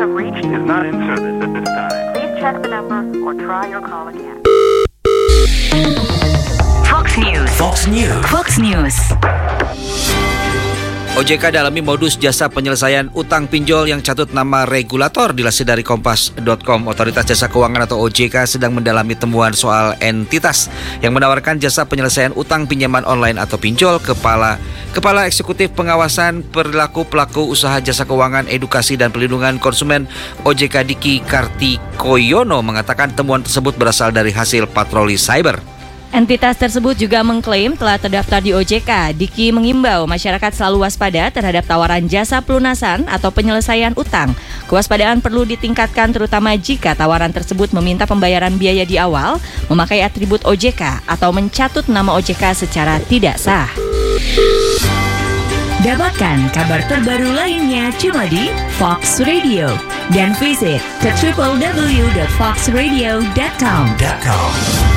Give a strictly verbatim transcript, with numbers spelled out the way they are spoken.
have reached is not in service at this time. Please check the number or try your call again. Fox News. Fox News. Fox News. O J K dalami modus jasa penyelesaian utang pinjol yang catut nama regulator. Dilansir dari kompas dot com, Otoritas Jasa Keuangan atau O J K sedang mendalami temuan soal entitas yang menawarkan jasa penyelesaian utang pinjaman online atau pinjol. Kepala Kepala Eksekutif Pengawasan Perilaku Pelaku Usaha Jasa Keuangan, Edukasi dan Pelindungan Konsumen O J K Diki Kartikoyono mengatakan temuan tersebut berasal dari hasil patroli cyber. Entitas tersebut juga mengklaim telah terdaftar di O J K. Diki mengimbau masyarakat selalu waspada terhadap tawaran jasa pelunasan atau penyelesaian utang. Kewaspadaan perlu ditingkatkan terutama jika tawaran tersebut meminta pembayaran biaya di awal, memakai atribut O J K atau mencatut nama O J K secara tidak sah. Dapatkan kabar terbaru lainnya cuma di Fox Radio dan visit ke w w w dot fox radio dot com.